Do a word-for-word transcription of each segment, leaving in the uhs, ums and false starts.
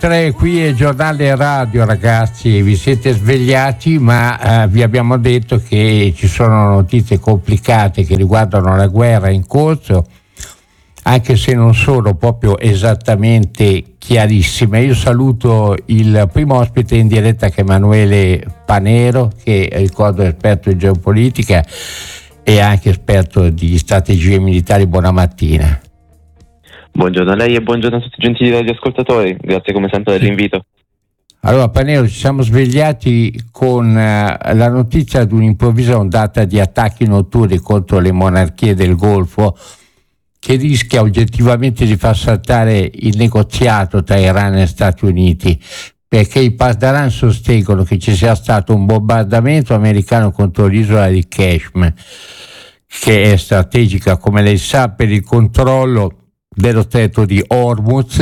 tre, qui è Giornale Radio, ragazzi, vi siete svegliati, ma eh, vi abbiamo detto che ci sono notizie complicate che riguardano la guerra in corso, anche se non sono proprio esattamente chiarissime. Io saluto il primo ospite in diretta, che è Emanuele Panero, che ricordo è esperto in geopolitica e anche esperto di strategie militari. Buona mattina. Buongiorno a lei e buongiorno a tutti i gentili radioascoltatori, grazie come sempre dell'invito. Allora Panero, ci siamo svegliati con uh, la notizia di un'improvvisa ondata di attacchi notturni contro le monarchie del Golfo, che rischia oggettivamente di far saltare il negoziato tra Iran e Stati Uniti, perché i Pasdaran sostengono che ci sia stato un bombardamento americano contro l'isola di Kashmir, che è strategica, come lei sa, per il controllo dello stretto di Hormuz,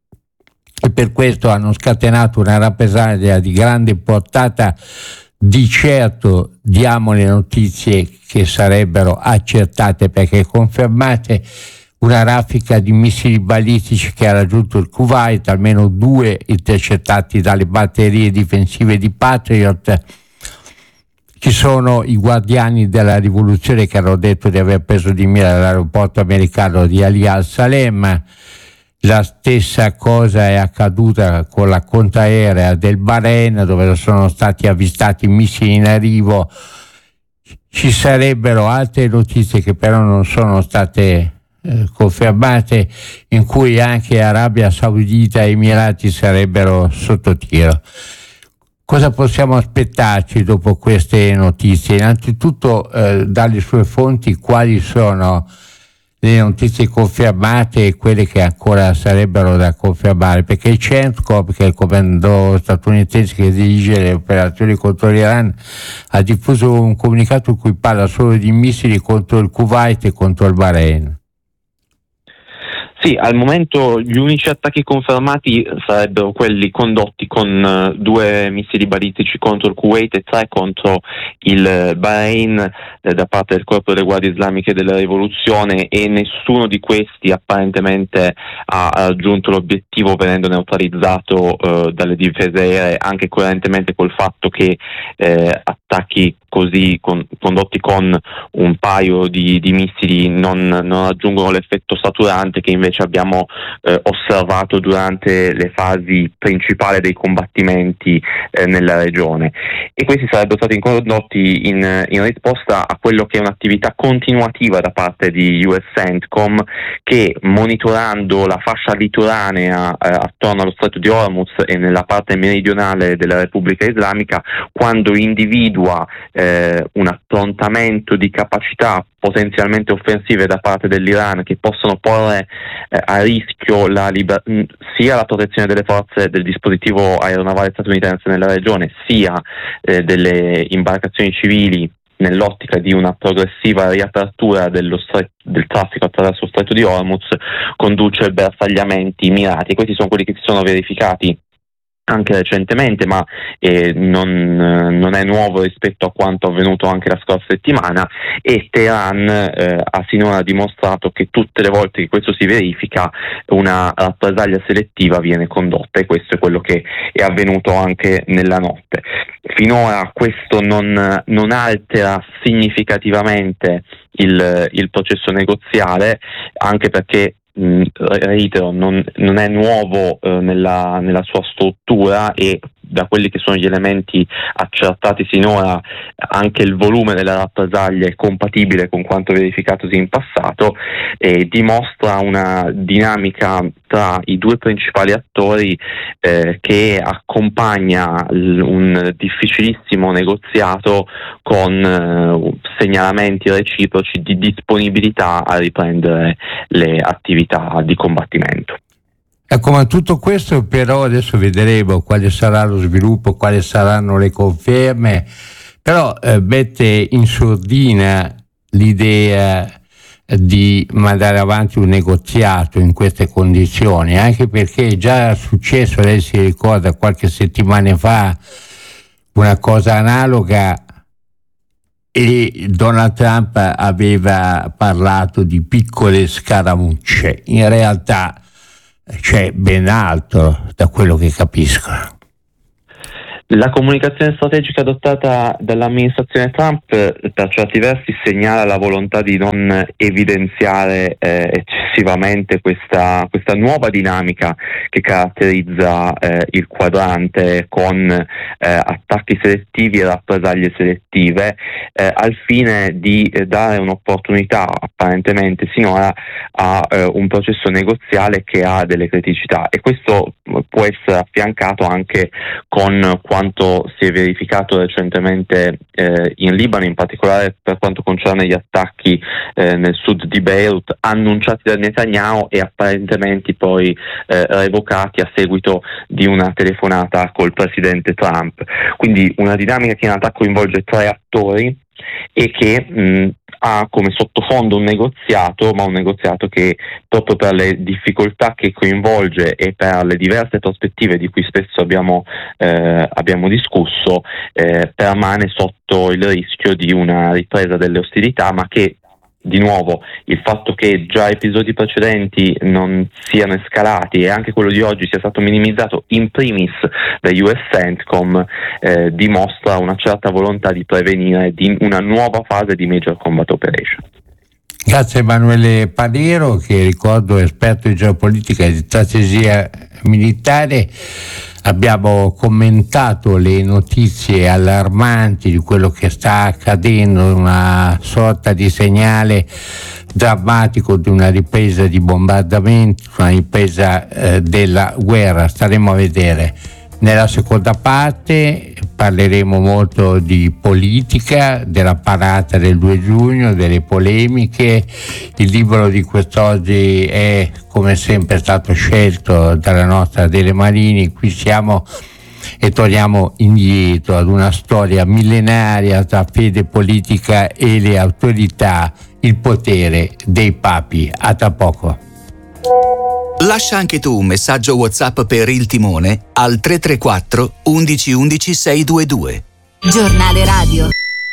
e per questo hanno scatenato una rappresaglia di grande portata. Di certo diamo le notizie che sarebbero accertate perché confermate: una raffica di missili balistici che ha raggiunto il Kuwait, almeno due intercettati dalle batterie difensive di Patriot. Ci sono i guardiani della rivoluzione che hanno detto di aver preso di mira l'aeroporto americano di Ali al-Salem. La stessa cosa è accaduta con la contraerea del Bahrain, dove sono stati avvistati missili in arrivo. Ci sarebbero altre notizie che però non sono state eh, confermate, in cui anche Arabia Saudita e Emirati sarebbero sotto tiro. Cosa possiamo aspettarci dopo queste notizie? Innanzitutto eh, dalle sue fonti, quali sono le notizie confermate e quelle che ancora sarebbero da confermare? Perché il CENTCOM, che è il comando statunitense che dirige le operazioni contro l'Iran, ha diffuso un comunicato in cui parla solo di missili contro il Kuwait e contro il Bahrain. Sì, al momento gli unici attacchi confermati sarebbero quelli condotti con uh, due missili balistici contro il Kuwait e tre contro il Bahrain eh, da parte del Corpo delle Guardie Islamiche della Rivoluzione, e nessuno di questi apparentemente ha raggiunto l'obiettivo, venendo neutralizzato uh, dalle difese aeree, anche coerentemente col fatto che eh, attacchi così con, condotti con un paio di, di missili non, non raggiungono l'effetto saturante che invece abbiamo eh, osservato durante le fasi principali dei combattimenti eh, nella regione, e questi sarebbero stati condotti in, in risposta a quello che è un'attività continuativa da parte di U S CENTCOM, che, monitorando la fascia litoranea eh, attorno allo stretto di Hormuz e nella parte meridionale della Repubblica Islamica, quando individua eh, un approntamento di capacità potenzialmente offensive da parte dell'Iran che possono porre eh, a rischio la liber- sia la protezione delle forze del dispositivo aeronavale statunitense nella regione, sia eh, delle imbarcazioni civili, nell'ottica di una progressiva riapertura dello stre- del traffico attraverso lo stretto di Hormuz, conduce a bersagliamenti mirati. E questi sono quelli che si sono verificati anche recentemente, ma eh, non, non è nuovo rispetto a quanto avvenuto anche la scorsa settimana, e Teheran eh, ha sinora dimostrato che tutte le volte che questo si verifica una rappresaglia selettiva viene condotta, e questo è quello che è avvenuto anche nella notte. Finora questo non, non altera significativamente il, il processo negoziale, anche perché Mm, reitero, non, non è nuovo eh, nella, nella sua struttura, e da quelli che sono gli elementi accertati sinora anche il volume della rappresaglia è compatibile con quanto verificatosi in passato, e dimostra una dinamica tra i due principali attori eh, che accompagna l- un difficilissimo negoziato con eh, segnalamenti reciproci di disponibilità a riprendere le attività di combattimento. Ecco, ma tutto questo però adesso vedremo quale sarà lo sviluppo, quali saranno le conferme, però eh, mette in sordina l'idea di mandare avanti un negoziato in queste condizioni, anche perché è già successo, lei si ricorda, qualche settimana fa una cosa analoga, e Donald Trump aveva parlato di piccole scaramucce. In realtà c'è ben altro da quello che capisco. La comunicazione strategica adottata dall'amministrazione Trump per certi versi segnala la volontà di non evidenziare eh, eccessivamente questa, questa nuova dinamica che caratterizza eh, il quadrante con eh, attacchi selettivi e rappresaglie selettive eh, al fine di eh, dare un'opportunità apparentemente sinora a eh, un processo negoziale che ha delle criticità, e questo può essere affiancato anche con quanto si è verificato recentemente eh, in Libano, in particolare per quanto concerne gli attacchi eh, nel sud di Beirut, annunciati da Netanyahu e apparentemente poi eh, revocati a seguito di una telefonata col presidente Trump. Quindi una dinamica che in realtà coinvolge tre attori e che mh, ha come sottofondo un negoziato, ma un negoziato che proprio per le difficoltà che coinvolge e per le diverse prospettive di cui spesso abbiamo, eh, abbiamo discusso, eh, permane sotto il rischio di una ripresa delle ostilità, ma che di nuovo il fatto che già episodi precedenti non siano escalati e anche quello di oggi sia stato minimizzato in primis da U S CENTCOM eh, dimostra una certa volontà di prevenire di una nuova fase di Major Combat Operation. Grazie Emanuele Panero, che ricordo è esperto di geopolitica e di strategia militare. Abbiamo commentato le notizie allarmanti di quello che sta accadendo, una sorta di segnale drammatico di una ripresa di bombardamenti, una ripresa eh, della guerra. Staremo a vedere. Nella seconda parte parleremo molto di politica, della parata del due giugno, delle polemiche. Il libro di quest'oggi è come sempre stato scelto dalla nostra Adele Marini. Qui siamo e torniamo indietro ad una storia millenaria tra fede politica e le autorità, il potere dei papi. A tra poco. Lascia anche tu un messaggio WhatsApp per Il Timone al tre tre quattro undici undici seicentodventidue. Giornale radio.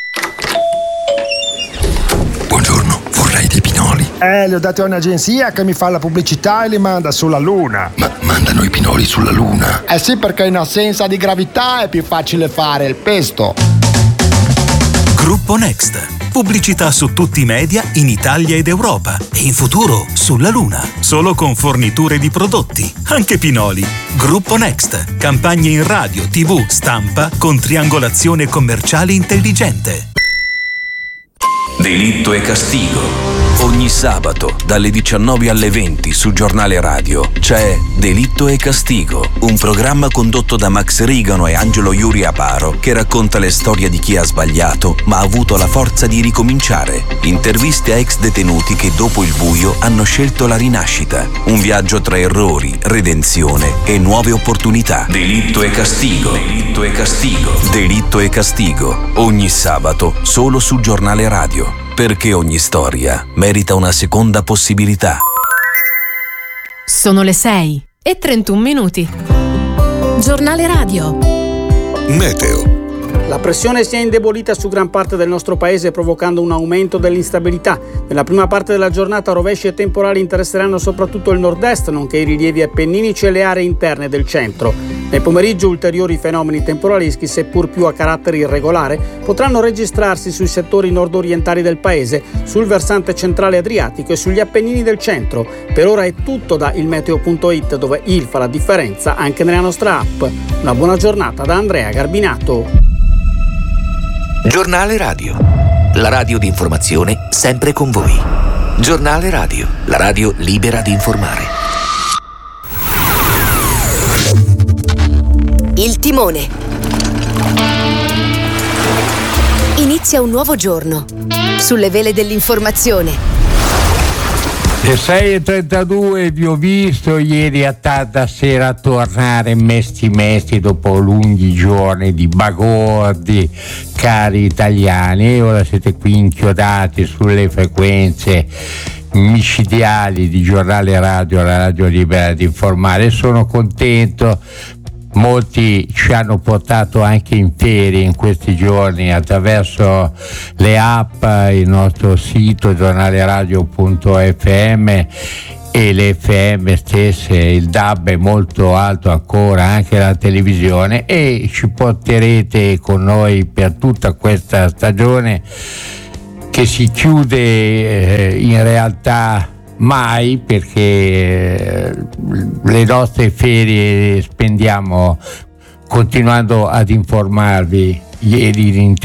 Buongiorno, vorrei dei pinoli. Eh, li ho dati a un'agenzia che mi fa la pubblicità e li manda sulla Luna. Ma mandano i pinoli sulla Luna? Eh sì, perché in assenza di gravità è più facile fare il pesto. Gruppo Next. Pubblicità su tutti i media in Italia ed Europa e in futuro sulla Luna. Solo con forniture di prodotti, anche pinoli. Gruppo Next. Campagne in radio, tivù, stampa con triangolazione commerciale intelligente. Delitto e castigo. Ogni sabato dalle diciannove alle venti su Giornale Radio c'è Delitto e Castigo, un programma condotto da Max Rigano e Angelo Iuri Aparo che racconta le storie di chi ha sbagliato ma ha avuto la forza di ricominciare. Interviste a ex detenuti che dopo il buio hanno scelto la rinascita. Un viaggio tra errori, redenzione e nuove opportunità. Delitto e Castigo. Delitto e Castigo. Delitto e Castigo. Ogni sabato solo su Giornale Radio. Perché ogni storia merita una seconda possibilità. Sono le sei e trentuno minuti. Giornale radio. Meteo. La pressione si è indebolita su gran parte del nostro paese, provocando un aumento dell'instabilità. Nella prima parte della giornata rovesci e temporali interesseranno soprattutto il nord-est, nonché i rilievi appenninici e le aree interne del centro. Nel pomeriggio ulteriori fenomeni temporaleschi, seppur più a carattere irregolare, potranno registrarsi sui settori nord-orientali del paese, sul versante centrale adriatico e sugli Appennini del centro. Per ora è tutto da ilmeteo punto it, dove il fa la differenza anche nella nostra app. Una buona giornata da Andrea Garbinato. Giornale Radio. La radio di informazione sempre con voi. Giornale Radio. La radio libera di informare. Il Timone. Inizia un nuovo giorno sulle vele dell'informazione. Le sei e trentadue vi ho visto ieri a tarda sera tornare mesti mesti dopo lunghi giorni di bagordi, cari italiani, e ora siete qui inchiodati sulle frequenze micidiali di Giornale Radio, la radio libera di informare. Sono contento. Molti ci hanno portato anche in ferie in questi giorni attraverso le app, il nostro sito giornaleradio punto effe emme e le F M stesse, il D A B è molto alto ancora, anche la televisione, e ci porterete con noi per tutta questa stagione che si chiude eh, in realtà mai, perché eh, le nostre ferie spendiamo continuando ad informarvi. Ieri